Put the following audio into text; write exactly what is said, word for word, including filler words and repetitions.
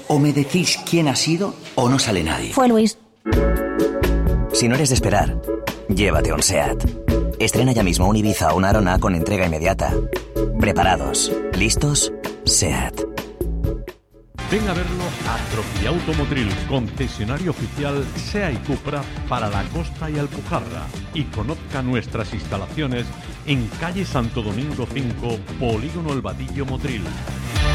O me decís quién ha sido o no sale nadie. Fue Luis. Si no eres de esperar, llévate un SEAT. Estrena ya mismo un Ibiza o una Arona con entrega inmediata. Preparados, listos, SEAT. Ven a verlo a Troquiauto Motril, concesionario oficial SEA y Cupra para la Costa y Alpujarra. Y conozca nuestras instalaciones en calle Santo Domingo cinco, Polígono El Vadillo, Motril.